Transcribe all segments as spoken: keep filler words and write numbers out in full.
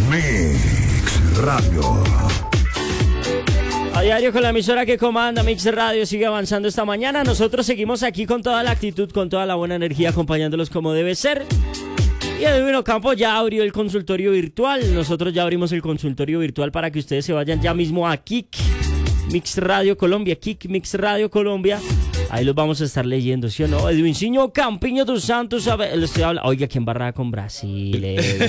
Mix Radio. A diario con la emisora que comanda, Mix Radio sigue avanzando esta mañana. Nosotros seguimos aquí con toda la actitud, con toda la buena energía, acompañándolos como debe ser. Y Edwin Ocampo ya abrió el consultorio virtual. Nosotros ya abrimos el consultorio virtual para que ustedes se vayan ya mismo a Kik Mix Radio Colombia, Kik Mix Radio Colombia. Ahí los vamos a estar leyendo, ¿sí o no? Edwincinho Campiño dos Santos, le estoy hablando. Oiga, ¿quién barra con Brasil?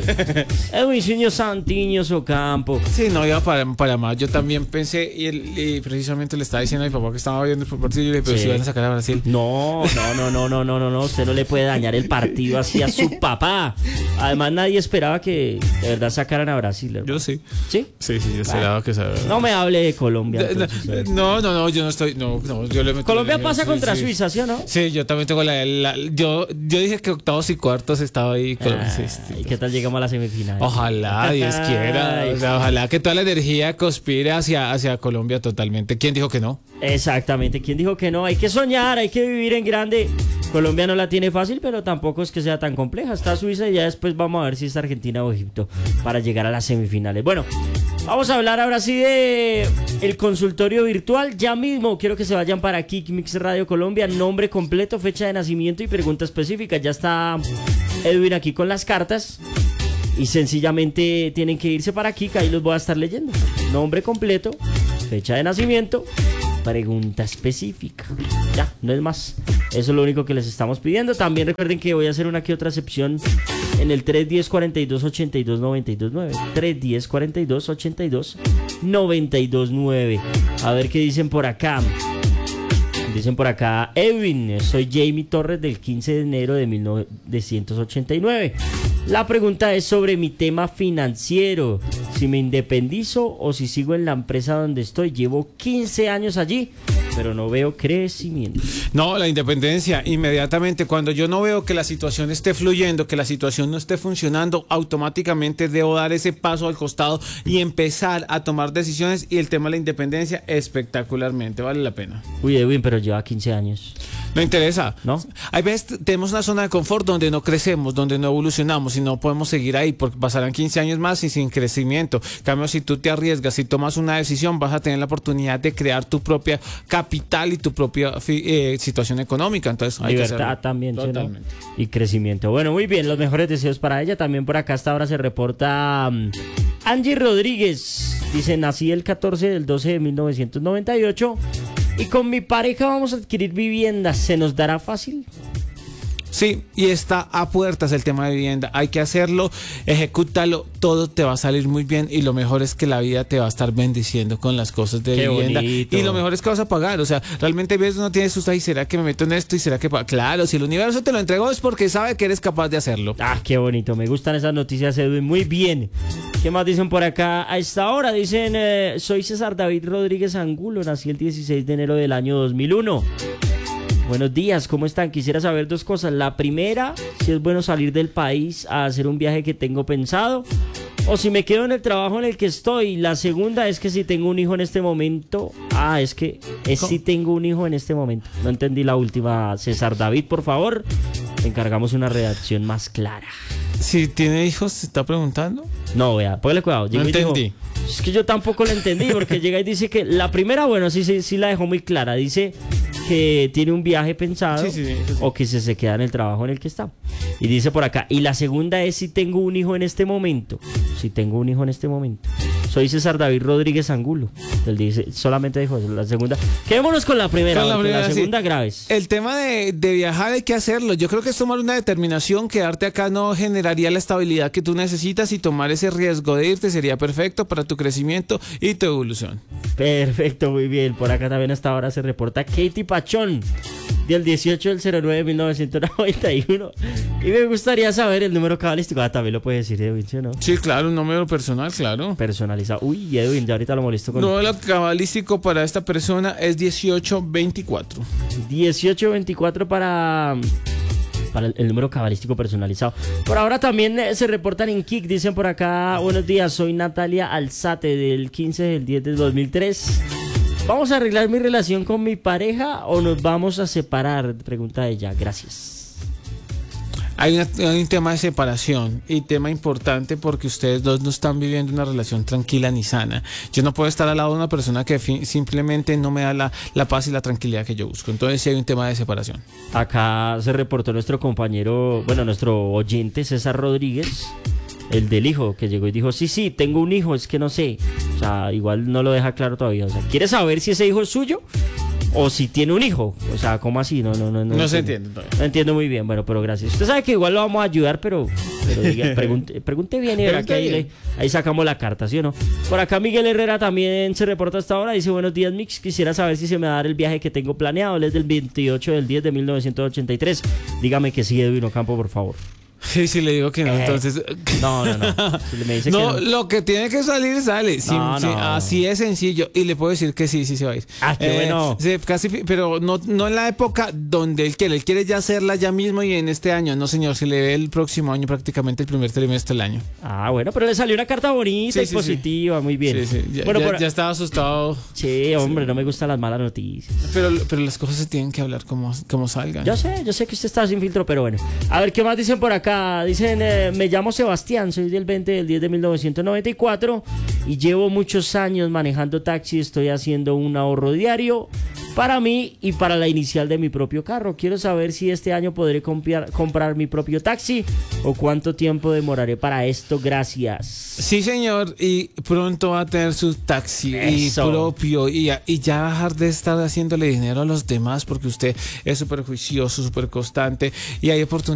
Edwincinho Santiños Ocampo. Sí, no, iba para, para más. Yo también pensé, y, el, y precisamente le estaba diciendo a mi papá que estaba viendo el partido, y le dije, pero Sí. si van a sacar a Brasil. No, no, no, no, no, no, no, no. Usted no le puede dañar el partido así a su papá. Además, nadie esperaba que de verdad sacaran a Brasil, ¿verdad? Yo sí. ¿Sí? Sí, sí, yo esperaba que se... No me hable de Colombia. De- entonces, ¿eh? No, no, no, yo no estoy. No, no, yo le meto Colombia la- pasa sí, contra sí. Suiza, ¿sí o no? Sí, yo también tengo la. la- yo, yo dije que octavos y cuartos estaba ahí. Con, Ah, sí, sí, ¿y qué tal llegamos a la semifinal? Ojalá, Dios quiera. O sea, ojalá que toda la energía conspire hacia, hacia Colombia totalmente. ¿Quién dijo que no? Exactamente. ¿Quién dijo que no? Hay que soñar, hay que vivir en grande. Colombia no la tiene fácil, pero tampoco es que sea tan compleja. Está Suiza y ya después vamos a ver si es Argentina o Egipto para llegar a las semifinales. Bueno, vamos a hablar ahora sí de el consultorio virtual. Ya mismo quiero que se vayan para Kik Mix Radio Colombia. Nombre completo, fecha de nacimiento y pregunta específica. Ya está Edwin aquí con las cartas. Y sencillamente tienen que irse para Kik, ahí los voy a estar leyendo. Nombre completo, fecha de nacimiento, pregunta específica. Ya, no es más. Eso es lo único que les estamos pidiendo. También recuerden que voy a hacer una que otra excepción en el tres uno cero, cuarenta y dos, ochenta y dos, noventa y dos nueve. tres uno cero, cuarenta y dos, ochenta y dos, noventa y dos nueve. A ver qué dicen por acá. Dicen por acá, Edwin, soy Jamie Torres del quince de enero de mil novecientos ochenta y nueve. La pregunta es sobre mi tema financiero. Si me independizo o si sigo en la empresa donde estoy. Llevo quince años allí, pero no veo crecimiento. No, la independencia, inmediatamente. Cuando yo no veo que la situación esté fluyendo, que la situación no esté funcionando, automáticamente debo dar ese paso al costado y empezar a tomar decisiones. Y el tema de la independencia, espectacularmente, vale la pena. Uy, Edwin, pero lleva quince años. No interesa, ¿No? Hay veces tenemos una zona de confort donde no crecemos, donde no evolucionamos y no podemos seguir ahí porque pasarán quince años más y sin crecimiento. En cambio, si tú te arriesgas, si tomas una decisión, vas a tener la oportunidad de crear tu propia capital y tu propia eh, situación económica. Entonces, hay Libertad que hacerlo. también, ¿sí, no? Totalmente. Y crecimiento. Bueno, muy bien, los mejores deseos para ella. También por acá hasta ahora se reporta um, Angie Rodríguez. Dice, nací el catorce del doce de mil novecientos noventa y ocho y con mi pareja vamos a adquirir viviendas. ¿Se nos dará fácil? Sí, y está a puertas el tema de vivienda. Hay que hacerlo, ejecútalo, todo te va a salir muy bien y lo mejor es que la vida te va a estar bendiciendo con las cosas de Qué vivienda. bonito. Y lo mejor es que vas a pagar. O sea, realmente a veces uno tiene sus ahí, ¿será que me meto en esto y será que pago? Claro, si el universo te lo entregó es porque sabe que eres capaz de hacerlo. Ah, qué bonito. Me gustan esas noticias, Edwin. Muy bien. ¿Qué más dicen por acá? A esta hora dicen, eh, soy César David Rodríguez Angulo. Nací el dieciséis de enero del año dos mil uno. Buenos días, ¿cómo están? Quisiera saber dos cosas. La primera, si es bueno salir del país a hacer un viaje que tengo pensado o si me quedo en el trabajo en el que estoy. La segunda es que si tengo un hijo en este momento. Ah, es que es si tengo un hijo en este momento. No entendí la última. César David, por favor, te encargamos una redacción más clara. Si tiene hijos, ¿se está preguntando? No, vea, póngale cuidado. No Llegó y dijo- entendí. es que yo tampoco lo entendí porque llega y dice que la primera, bueno, sí, sí, sí la dejó muy clara. Dice que tiene un viaje pensado Sí, sí, sí, eso sí. o que se, se queda en el trabajo en el que está. Y dice por acá, y la segunda es si tengo un hijo en este momento. Si tengo un hijo en este momento. Soy César David Rodríguez Angulo. Él dice, solamente dijo eso, la segunda. Quedémonos con la primera, Con la porque la, primera, sí. segunda graves. El tema de, de viajar hay que hacerlo. Yo creo que es tomar una determinación. Quedarte acá no generaría la estabilidad que tú necesitas y tomar ese riesgo de irte sería perfecto para tu crecimiento y tu evolución. Perfecto, muy bien. Por acá también hasta ahora se reporta Katie Pachón, del dieciocho del cero nueve de mil novecientos noventa y uno. Y me gustaría saber el número cabalístico. Ah, también lo puede decir Edwin, ¿sí o no? Sí, claro, un número personal, claro. Personalizado. Uy, Edwin, ya ahorita lo molesto con... No, lo cabalístico para esta persona es dieciocho veinticuatro. dieciocho veinticuatro para... para el, el número cabalístico personalizado. Por ahora también eh, se reportan en Kik. Dicen por acá, buenos días, soy Natalia Alzate del quince del diez del dos mil tres. ¿Vamos a arreglar mi relación con mi pareja o nos vamos a separar? Pregunta ella, gracias. Hay, una, hay un tema de separación y tema importante porque ustedes dos no están viviendo una relación tranquila ni sana. Yo no puedo estar al lado de una persona que fi- simplemente no me da la, la paz y la tranquilidad que yo busco. Entonces sí hay un tema de separación. Acá se reportó nuestro compañero, bueno, nuestro oyente César Rodríguez, el del hijo, que llegó y dijo, sí, sí, tengo un hijo, es que no sé. O sea, igual no lo deja claro todavía. O sea, ¿quiere saber si ese hijo es suyo? O si tiene un hijo. O sea, ¿cómo así? No, no, no. No, No se entiendo. entiende todavía. No entiendo muy bien. Bueno, pero gracias. Usted sabe que igual lo vamos a ayudar, pero, pero diga, pregunte, pregunte bien y verá que ahí, le- ahí sacamos la carta, ¿sí o no? Por acá Miguel Herrera también se reporta hasta ahora. Dice, buenos días, Mix. Quisiera saber si se me va a dar el viaje que tengo planeado. Él es del veintiocho del diez de mil novecientos ochenta y tres. Dígame que sí, Edwin Ocampo, por favor. Sí, si le digo que no, Eh, entonces... No, no, no. Si me dice No, que no. lo que tiene que salir sale. Sí, No, sí, no. así es sencillo. Y le puedo decir que sí, sí se va a ir. Ah, qué bueno. Sí, casi, fi- pero no, no en la época donde él quiere. Él quiere ya hacerla ya mismo y en este año. No, señor, se le ve el próximo año, prácticamente el primer trimestre del año. Ah, bueno, pero le salió una carta bonita Sí, y sí, sí. positiva, muy bien. Sí, sí. Ya, bueno, ya- por- ya estaba asustado. Sí, hombre, no me gustan las malas noticias. Pero, pero las cosas se tienen que hablar como, como salgan. Yo sé, yo sé que usted está sin filtro, pero bueno. A ver, ¿qué más dicen por acá? Dicen, eh, me llamo Sebastián, soy del veinte del diez de mil novecientos noventa y cuatro y llevo muchos años manejando taxi, estoy haciendo un ahorro diario para mí y para la inicial de mi propio carro. Quiero saber si este año podré compiar- comprar mi propio taxi o cuánto tiempo demoraré para esto. Gracias. Sí, señor, y pronto va a tener su taxi y Eso. propio y, y ya dejar de estar haciéndole dinero a los demás porque usted es súper juicioso, súper constante y hay oportunidades.